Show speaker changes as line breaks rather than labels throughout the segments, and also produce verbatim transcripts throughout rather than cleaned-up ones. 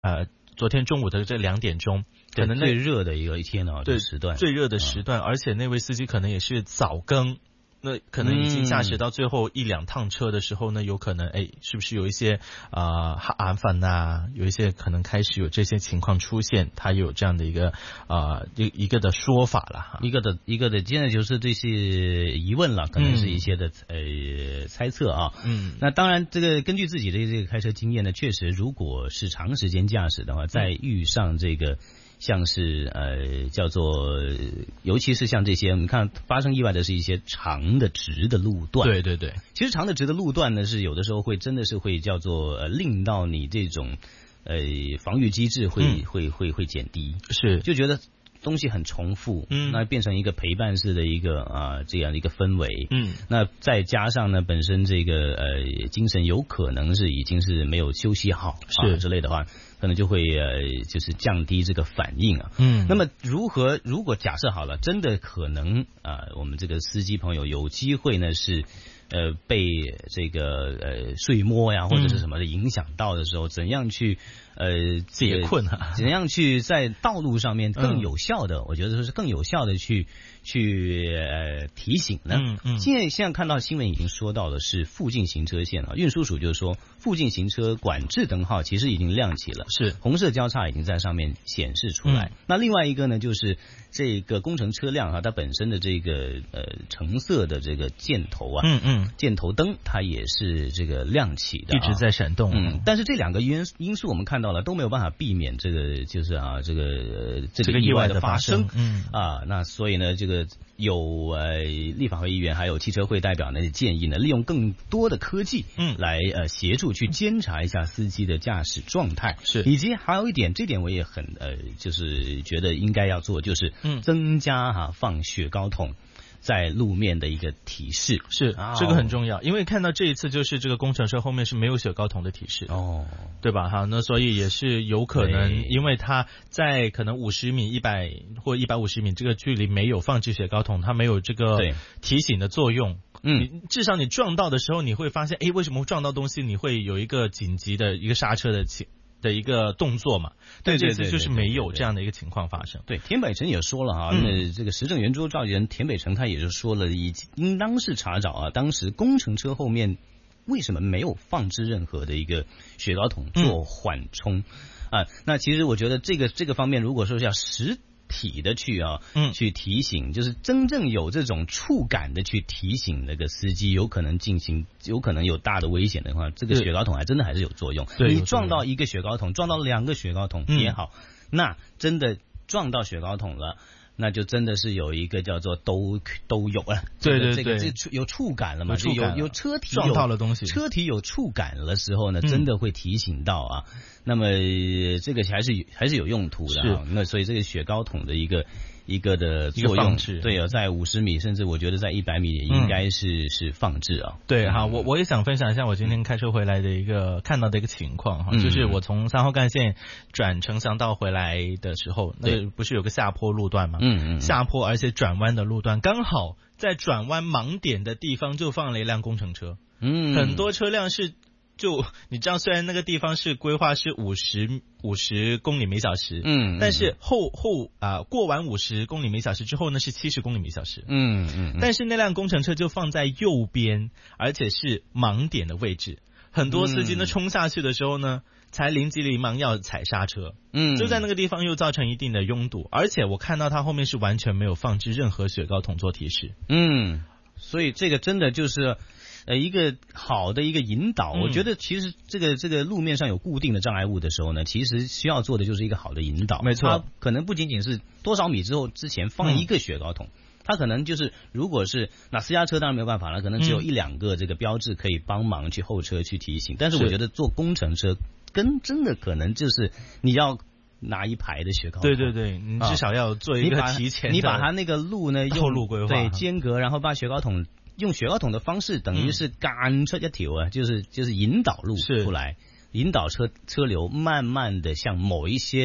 呃昨天中午的这两点钟，可能
最热的一个一天啊，
对
时段
最热的时段，而且那位司机可能也是早更。那可能已经驾驶到最后一两趟车的时候呢，有可能哎，是不是有一些啊寒反呐，有一些可能开始有这些情况出现，他有这样的一个啊一、呃、一个的说法了，
一个的一个的，现在就是这些疑问了，可能是一些的、嗯、呃猜测啊。嗯，那当然，这个根据自己的这个开车经验呢，确实如果是长时间驾驶的话，再遇上这个。像是呃叫做，尤其是像这些，你看发生意外的是一些长的直的路段。
对对对，
其实长的直的路段呢，是有的时候会真的是会叫做呃令到你这种呃防御机制会、嗯、会会会减低，
是
就觉得东西很重复，嗯，那变成一个陪伴式的一个啊、呃、这样的一个氛围，嗯，那再加上呢本身这个呃精神有可能是已经是没有休息好是、啊、之类的话。可能就会呃，就是降低这个反应啊。嗯，那么如何？如果假设好了，真的可能啊、呃，我们这个司机朋友有机会呢是呃被这个呃睡魔呀或者是什么的影响到的时候，嗯、怎样去呃
解困啊？
怎样去在道路上面更有效的？嗯、我觉得说是更有效的去去呃提醒呢。嗯嗯。现在现在看到新闻已经说到的是附近行车线啊，运输署就是说附近行车管制灯号其实已经亮起了。
是
红色交叉已经在上面显示出来。嗯、那另外一个呢，就是这个工程车辆啊，它本身的这个呃橙色的这个箭头啊，嗯嗯，箭头灯它也是这个亮起的、啊，
一直在闪动。
嗯，但是这两个因因素我们看到了都没有办法避免这个就是啊这个、呃、这个意外的发生。嗯啊，那所以呢，这个有呃立法会议员还有汽车会代表呢建议呢，利用更多的科技，嗯，来呃协助去监察一下司机的驾驶状态。
是，
以及还有一点，这点我也很呃，就是觉得应该要做，就是增加哈、啊、放雪糕筒在路面的一个提示。
是，哦、这个很重要，因为看到这一次就是这个工程车后面是没有雪糕筒的提示哦，对吧？哈，那所以也是有可能，因为它在可能五十米、一百或一百五十米这个距离没有放置雪糕筒，它没有这个提醒的作用。嗯，至少你撞到的时候，你会发现，哎，为什么撞到东西？你会有一个紧急的一个刹车的情的一个动作嘛？
对对对，
这次就是没有这样的一个情况发生。
对，田北辰也说了哈，那、嗯、这个时政圆桌召集人田北辰他也就说了，已应当是查找啊，当时工程车后面为什么没有放置任何的一个雪糕筒做缓冲、嗯、啊？那其实我觉得这个这个方面，如果说要实体的去啊，嗯，去提醒，就是真正有这种触感的去提醒那个司机，有可能进行，有可能有大的危险的话，这个雪糕筒还真的还是有作用。
对，
你撞到一个雪糕筒，撞到两个雪糕筒也好，嗯、那真的撞到雪糕筒了。那就真的是有一个叫做都都有了，
对对对，
这个这个有触感了嘛？
有
有有车体
撞到了东西，
车体有触感的时候呢，真的会提醒到啊。嗯、那么这个还是还是有用途的啊。那所以这个雪糕筒的一个一个的作用，对啊，在五十米甚至我觉得在一百米也应该是、嗯、是放置啊。
对哈，我我也想分享一下我今天开车回来的一个看到的一个情况哈，嗯、就是我从三号干线转城乡道回来的时候，那不是有个下坡路段吗？嗯嗯，下坡而且转弯的路段，刚好在转弯盲点的地方就放了一辆工程车。嗯，很多车辆是就你知道，虽然那个地方是规划是五十五十公里每小时，嗯，但是后后啊、呃、过完五十公里每小时之后呢是七十公里每小时，嗯嗯，但是那辆工程车就放在右边，而且是盲点的位置，很多司机呢冲下去的时候呢。才临急临忙要踩刹车，嗯，就在那个地方又造成一定的拥堵，而且我看到他后面是完全没有放置任何雪糕筒做提示，
嗯，所以这个真的就是呃一个好的一个引导。嗯、我觉得其实这个这个路面上有固定的障碍物的时候呢，其实需要做的就是一个好的引导，
没错，
可能不仅仅是多少米之后之前放一个雪糕筒。嗯，它可能就是，如果是那私家车当然没有办法了，可能只有一两个这个标志可以帮忙去后车去提醒。嗯、但是我觉得做工程车跟真的可能就是你要拿一排的雪糕筒，
对对对，你至少要做一个提前的，
你把它那个路呢用
路规划，
对间隔，然后把雪糕筒用雪糕筒的方式，等于是赶出一条啊，就是就是引导路出来，引导车车流慢慢的向某一些。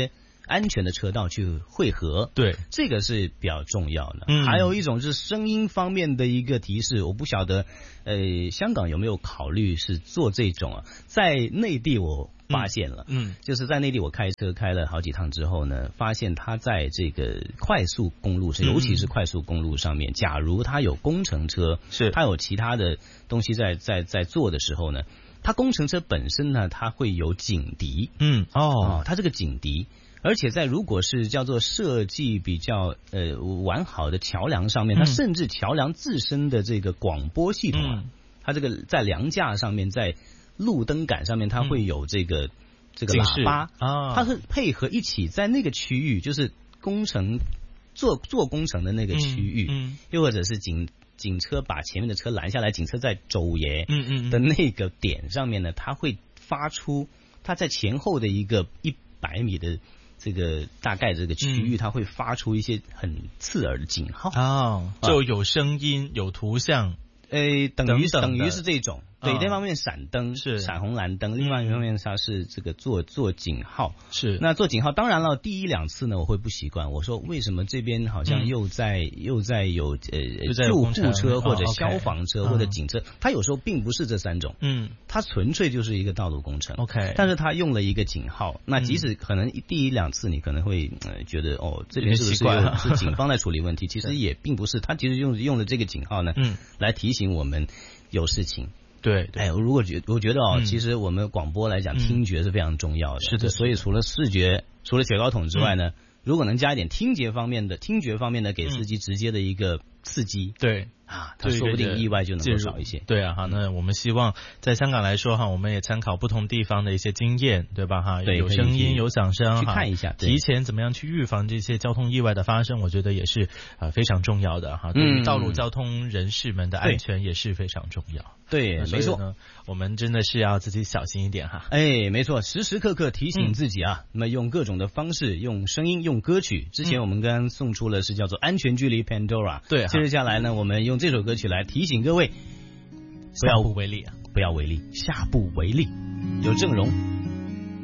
安全的车道去汇合。
对，
这个是比较重要的。
嗯，
还有一种是声音方面的一个提示，我不晓得，呃，香港有没有考虑是做这种啊？在内地我发现了，
嗯，嗯
就是在内地我开车开了好几趟之后呢，发现它在这个快速公路上，尤其是快速公路上面，假如它有工程车，
是
它有其他的东西在在在做的时候呢，它工程车本身呢，它会有警笛，
嗯，哦，
哦它这个警笛。而且在如果是叫做设计比较呃完好的桥梁上面，它甚至桥梁自身的这个广播系统啊，
嗯、
它这个在梁架上面，在路灯杆上面，它会有这个、嗯、这个喇叭
啊，
它是配合一起在那个区域，就是工程做做工程的那个区域，
嗯嗯、
又或者是警警车把前面的车拦下来，警车在走耶
嗯嗯
的那个点上面呢，它会发出它在前后的一个一百米的。这个大概这个区域，它会发出一些很刺耳的警号
啊，就有声音、有图像，
诶，等于
等
等于是这种。对，一方面闪灯
是
闪红蓝灯，另外一方面它是这个做做警号。
是
那做警号，当然了，第一两次呢，我会不习惯。我说为什么这边好像又在、嗯、又在有呃救护车或者消防车、哦、或者警车、嗯，它有时候并不是这三种，
嗯，
它纯粹就是一个道路工程。
OK，
但是它用了一个警号，那即使可能第一两次你可能会呃觉得哦这边是不是有是警方在处理问题？其实也并不是，它其实用用了这个警号呢，
嗯，
来提醒我们有事情。
对，对，
哎，如果觉我觉得哦、嗯，其实我们广播来讲，听觉是非常重要的。
是的，
所以除了视觉，除了雪糕筒之外呢，嗯、如果能加一点听觉方面的，听觉方面的给司机直接的一个刺激，
对
啊，他说不定意外就能够少一些。
对啊，哈，那我们希望在香港来说哈，我们也参考不同地方的一些经验，对吧？哈，有声音有响声，
去看一下，
提前怎么样去预防这些交通意外的发生，我觉得也是呃非常重要的哈。对于道路交通人士们的安全也是非常重要。
对，没错
呢，我们真的是要自己小心一点哈。
哎，没错，时时刻刻提醒自己啊。嗯、那么用各种的方式，用声音，用歌曲。之前我们刚刚送出了是叫做《安全距离 Pandora》，
对，
接着下来呢，我们用这首歌曲来提醒各位，
不要不为例啊，
不要违例，下不为例，有郑容。